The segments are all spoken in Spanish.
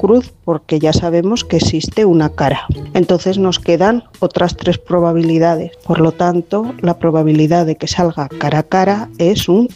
cruz porque ya sabemos que existe una cara. Entonces nos quedan otras 3 probabilidades. Por lo tanto, la probabilidad de que salga cara a cara es un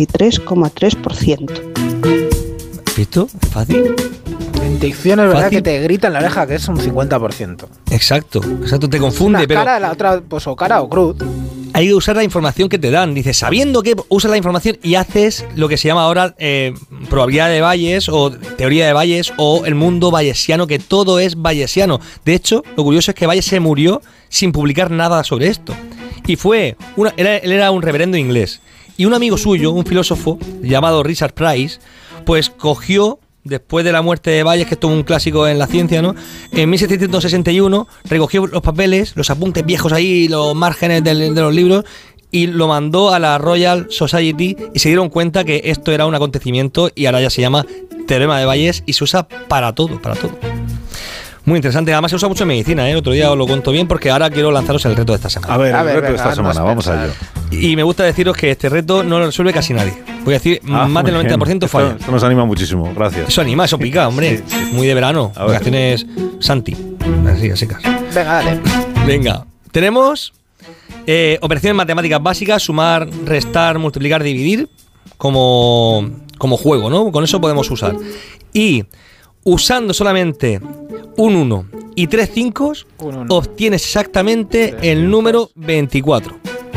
33,3%. ¿Visto? ¿Fácil? En dicción es verdad Fácil. que te grita en la oreja que es un 50%. Exacto, te confunde, Una pero cara, la otra, pues o cara o cruz. hay que usar la información que te dan. Dices, sabiendo que usas la información y haces lo que se llama ahora probabilidad de Bayes o teoría de Bayes o el mundo bayesiano, que todo es bayesiano. De hecho, lo curioso es que Bayes se murió sin publicar nada sobre esto. Y él era un reverendo inglés. Y un amigo suyo, un filósofo llamado Richard Price, pues cogió, después de la muerte de Bayes, que esto es un clásico en la ciencia, ¿no? En 1761 recogió los papeles, los apuntes viejos ahí, los márgenes de los libros, y lo mandó a la Royal Society y se dieron cuenta que esto era un acontecimiento y ahora ya se llama teorema de Bayes y se usa para todo, para todo. Muy interesante, además se usa mucho en medicina, Otro día os lo cuento bien porque ahora quiero lanzaros el reto de esta semana. A ver, el reto de esta semana, vamos a ello. Y me gusta deciros que este reto no lo resuelve casi nadie. Voy a decir, más del 90% falla. Esto nos anima muchísimo, gracias. Eso anima, eso pica, hombre. Sí. Muy de verano. Vacaciones Santi. Así, secas. Venga, dale. Venga. Tenemos operaciones matemáticas básicas, sumar, restar, multiplicar, dividir, como juego, ¿no? Con eso podemos usar. Y usando solamente un 1 y 3 5, obtienes exactamente el número 24.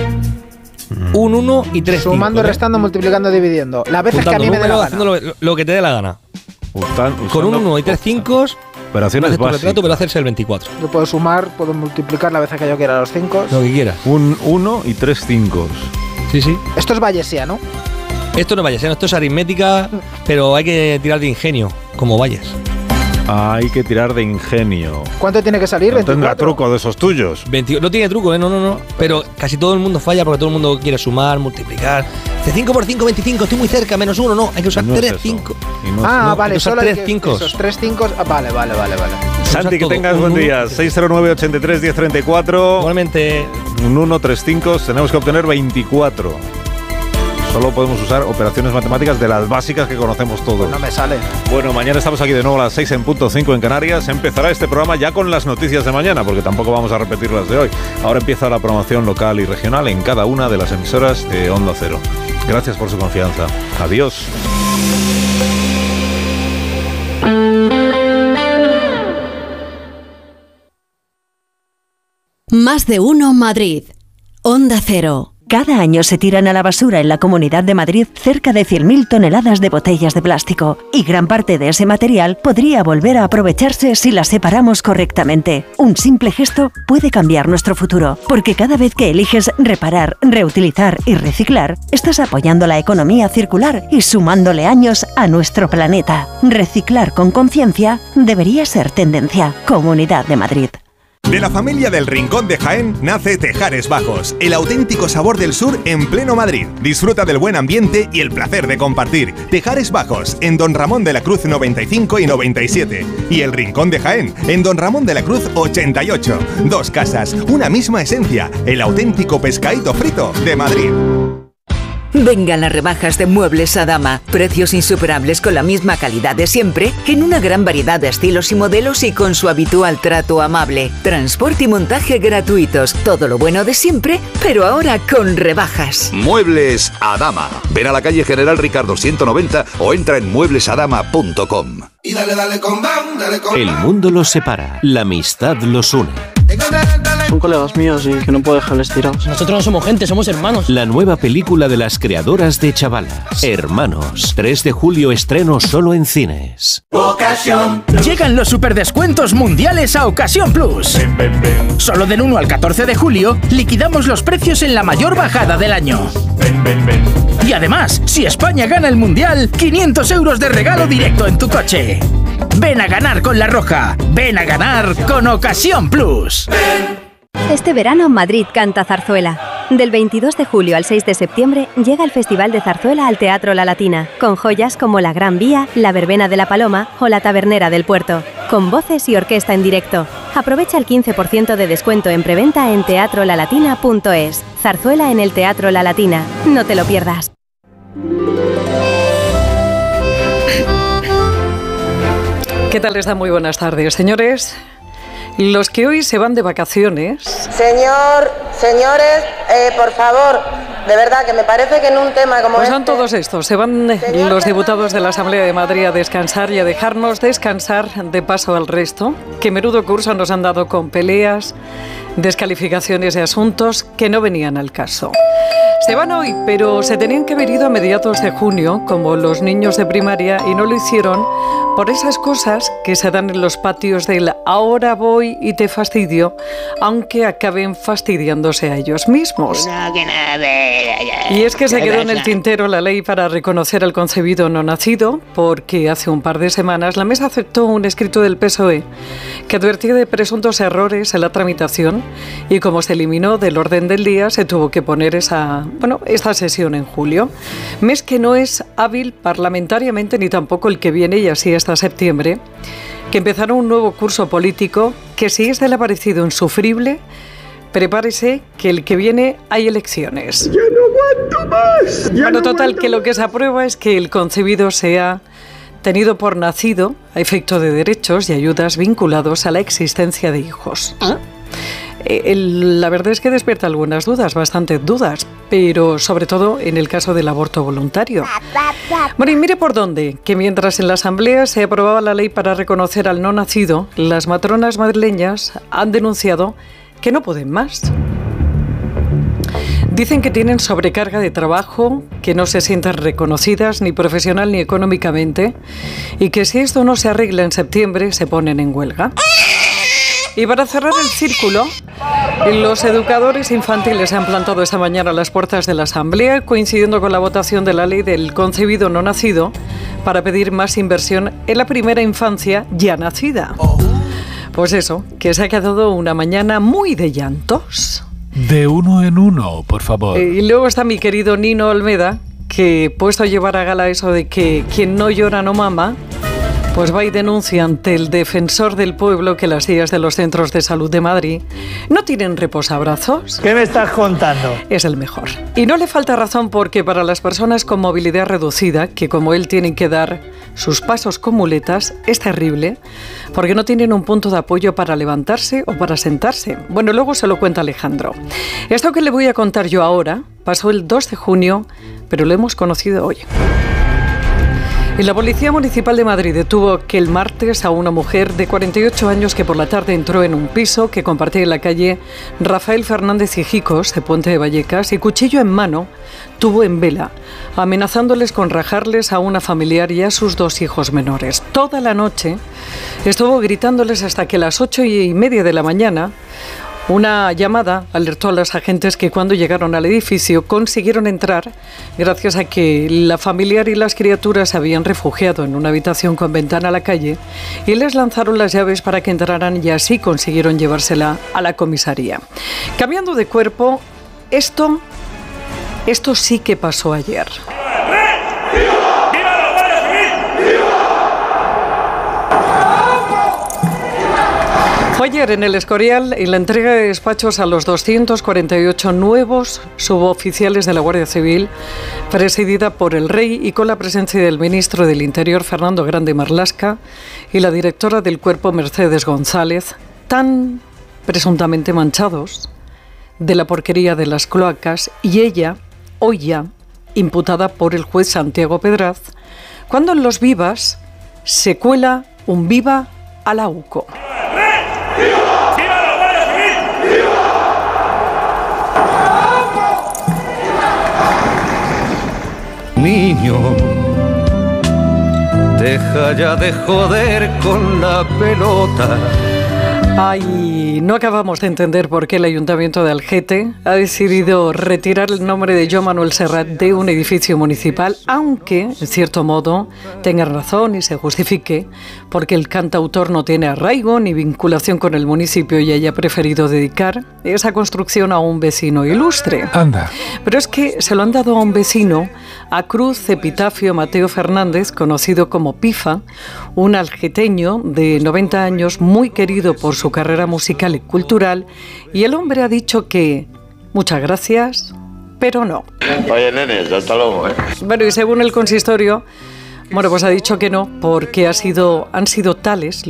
Un 1 y 3 5. Sumando, restando, multiplicando, dividiendo. Las veces que a mí me dé la gana. Haciendo lo que te dé la gana. Con un 1 y 3 5, operaciones básicas. Retrato, pero hacerse el 24. Yo puedo sumar, puedo multiplicar las veces que yo quiera los 5. Lo que quieras. Un 1 y 3 5. Sí, sí. Esto es bayesiano. Esto no es bayesiano, esto es aritmética, pero hay que tirar de ingenio, como Bayes. Hay que tirar de ingenio. ¿Cuánto tiene que salir? No 24. tendrá truco de esos tuyos. No tiene truco, no. Pero casi todo el mundo falla porque todo el mundo quiere sumar, multiplicar. De 5 por 5, 25, estoy muy cerca, menos 1, no. Hay que usar 3, 5. Vale, solo 3 5. Esos 3 5. Vale. Santi, que tengas buen día. 609 83 1034. Igualmente. Un 1, 3 5. Tenemos que obtener 24. Solo podemos usar operaciones matemáticas de las básicas que conocemos todos. Pues no me sale. Bueno, mañana estamos aquí de nuevo a las 6 en punto 5 en Canarias. Empezará este programa ya con las noticias de mañana, porque tampoco vamos a repetir las de hoy. Ahora empieza la promoción local y regional en cada una de las emisoras de Onda Cero. Gracias por su confianza. Adiós. Más de uno Madrid. Onda Cero. Cada año se tiran a la basura en la Comunidad de Madrid cerca de 100.000 toneladas de botellas de plástico, y gran parte de ese material podría volver a aprovecharse si las separamos correctamente. Un simple gesto puede cambiar nuestro futuro, porque cada vez que eliges reparar, reutilizar y reciclar, estás apoyando la economía circular y sumándole años a nuestro planeta. Reciclar con conciencia debería ser tendencia. Comunidad de Madrid. De la familia del Rincón de Jaén nace Tejares Bajos, el auténtico sabor del sur en pleno Madrid. Disfruta del buen ambiente y el placer de compartir. Tejares Bajos, en Don Ramón de la Cruz 95 y 97. Y el Rincón de Jaén, en Don Ramón de la Cruz 88. Dos casas, una misma esencia, el auténtico pescadito frito de Madrid. Vengan las rebajas de Muebles Adama. Precios insuperables con la misma calidad de siempre, en una gran variedad de estilos y modelos y con su habitual trato amable. Transporte y montaje gratuitos. Todo lo bueno de siempre, pero ahora con rebajas. Muebles Adama. Ven a la calle General Ricardo 190 o entra en mueblesadama.com. Y dale con bam, dale con El mundo los separa, la amistad los une. Son colegas míos y que no puedo dejarles tirados. Nosotros no somos gente, somos hermanos. La nueva película de las creadoras de Chavalas, Hermanos. 3 de julio estreno solo en cines. Ocasión. Llegan los superdescuentos mundiales a Ocasión Plus. Solo del 1 al 14 de julio liquidamos los precios en la mayor bajada del año. Y además, si España gana el mundial, 500 euros de regalo directo en tu coche. Ven a ganar con La Roja. Ven a ganar con Ocasión Plus. Este verano Madrid canta zarzuela. Del 22 de julio al 6 de septiembre llega el Festival de Zarzuela al Teatro La Latina, con joyas como La Gran Vía, La Verbena de la Paloma o La Tabernera del Puerto, con voces y orquesta en directo. Aprovecha el 15% de descuento en preventa en teatrolalatina.es. Zarzuela en el Teatro La Latina. No te lo pierdas. ¿Qué tal están? Muy buenas tardes, señores. Los que hoy se van de vacaciones... Señores, por favor, de verdad que me parece que en un tema como pues son todos estos, se van los diputados de la Asamblea de Madrid a descansar y a dejarnos descansar de paso al resto, que menudo curso nos han dado con peleas, descalificaciones de asuntos que no venían al caso. Se van hoy, pero se tenían que haber ido a mediados de junio, como los niños de primaria, y no lo hicieron por esas cosas que se dan en los patios del ahora voy y te fastidio, aunque acaben fastidiándose a ellos mismos. Y es que se quedó en el tintero la ley para reconocer al concebido no nacido, porque hace un par de semanas la mesa aceptó un escrito del PSOE que advertía de presuntos errores en la tramitación, y como se eliminó del orden del día, se tuvo que poner esta sesión en julio. Mes que no es hábil parlamentariamente ni tampoco el que viene, y así hasta septiembre, que empezará un nuevo curso político que, si es del aparecido insufrible, prepárese que el que viene hay elecciones. ¡Ya no aguanto más! Bueno, total, que lo que se aprueba es que el concebido sea tenido por nacido a efecto de derechos y ayudas vinculados a la existencia de hijos. La verdad es que despierta algunas dudas, bastantes dudas, pero sobre todo en el caso del aborto voluntario. Bueno, y mire por dónde, que mientras en la Asamblea se aprobaba la ley para reconocer al no nacido, las matronas madrileñas han denunciado que no pueden más. Dicen que tienen sobrecarga de trabajo, que no se sienten reconocidas ni profesional ni económicamente, y que si esto no se arregla en septiembre se ponen en huelga. Y para cerrar el círculo, los educadores infantiles se han plantado esta mañana a las puertas de la Asamblea, coincidiendo con la votación de la ley del concebido no nacido, para pedir más inversión en la primera infancia ya nacida. Pues eso, que se ha quedado una mañana muy de llantos. De uno en uno, por favor. Y luego está mi querido Nino Olmeda, que puesto a llevar a gala eso de que quien no llora no mama, pues va y denuncia ante el defensor del pueblo que las sillas de los centros de salud de Madrid no tienen reposabrazos. ¿Qué me estás contando? Es el mejor. Y no le falta razón, porque para las personas con movilidad reducida, que como él tienen que dar sus pasos con muletas, es terrible, porque no tienen un punto de apoyo para levantarse o para sentarse. Bueno, luego se lo cuenta Alejandro. Esto que le voy a contar yo ahora pasó el 2 de junio, pero lo hemos conocido hoy. Y la Policía Municipal de Madrid detuvo aquel martes a una mujer de 48 años que por la tarde entró en un piso que compartía en la calle Rafael Fernández Hijicos, de Puente de Vallecas, y cuchillo en mano tuvo en vela, amenazándoles con rajarles a una familiar y a sus 2 hijos menores. Toda la noche estuvo gritándoles hasta que a las 8:30 de la mañana una llamada alertó a los agentes, que cuando llegaron al edificio consiguieron entrar gracias a que la familiar y las criaturas se habían refugiado en una habitación con ventana a la calle, y les lanzaron las llaves para que entraran, y así consiguieron llevársela a la comisaría. Cambiando de cuerpo, esto sí que pasó ayer. Fue ayer en el Escorial, en la entrega de despachos a los 248 nuevos suboficiales de la Guardia Civil, presidida por el Rey y con la presencia del ministro del Interior, Fernando Grande Marlaska, y la directora del Cuerpo, Mercedes González, tan presuntamente manchados de la porquería de las cloacas, y ella, hoy ya, imputada por el juez Santiago Pedraz, cuando en los vivas se cuela un viva a la UCO. Niño, deja ya de joder con la pelota. Ay, no acabamos de entender por qué el Ayuntamiento de Algete ha decidido retirar el nombre de Joan Manuel Serrat de un edificio municipal, aunque, en cierto modo, tenga razón y se justifique, porque el cantautor no tiene arraigo ni vinculación con el municipio y haya preferido dedicar esa construcción a un vecino ilustre. Anda. Pero es que se lo han dado a un vecino, a Cruz Epitafio Mateo Fernández, conocido como Pifa, un algeteño de 90 años, muy querido por su carrera musical y cultural, y el hombre ha dicho que muchas gracias, pero no. Oye, nene, hasta luego, ¿eh? Bueno, y según el consistorio, Bueno, pues ha dicho que no, porque han sido tales